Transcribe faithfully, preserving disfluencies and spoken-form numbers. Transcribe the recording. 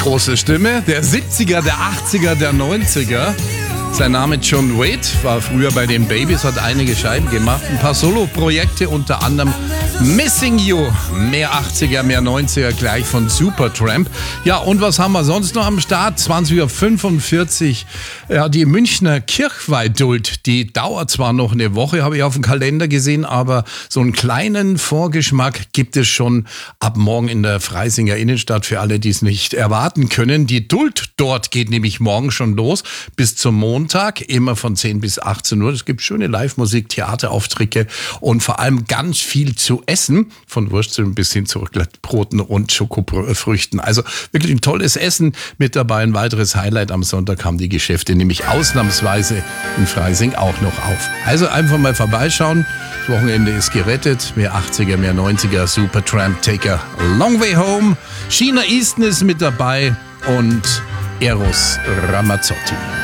Große Stimme, der siebziger, der achtziger, der neunziger. Sein Name John Waite, war früher bei den Babys, hat einige Scheiben gemacht, ein paar Solo-Projekte, unter anderem Missing You, mehr achtziger, mehr neunziger, gleich von Supertramp. Ja, und was haben wir sonst noch am Start? zwanzig Uhr fünfundvierzig, ja, die Münchner Kirchweih-Duld, die dauert zwar noch eine Woche, habe ich auf dem Kalender gesehen, aber so einen kleinen Vorgeschmack gibt es schon ab morgen in der Freisinger Innenstadt, für alle, die es nicht erwarten können. Die Duld dort geht nämlich morgen schon los, bis zum Montag, immer von zehn bis achtzehn Uhr. Es gibt schöne Live-Musik, Theaterauftritte und vor allem ganz viel zu essen, von Würsteln bis hin zu Raclettebroten und Schokofrüchten. Also wirklich ein tolles Essen mit dabei. Ein weiteres Highlight am Sonntag haben die Geschäfte nämlich ausnahmsweise in Freising auch noch auf. Also einfach mal vorbeischauen. Das Wochenende ist gerettet. Mehr achtziger, mehr neunziger, Supertramp, Take a Long Way Home. Sheena Easton ist mit dabei und Eros Ramazzotti.